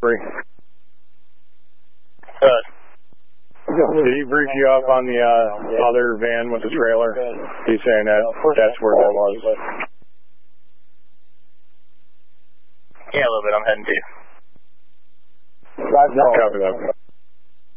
Did he brief you up on the other van with the trailer? He's saying that's where that was. Yeah, a little bit. I'm heading to. Copy that.